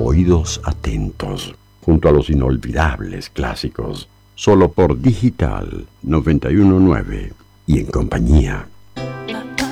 Oídos atentos, junto a los inolvidables clásicos, solo por Digital 919 y en compañía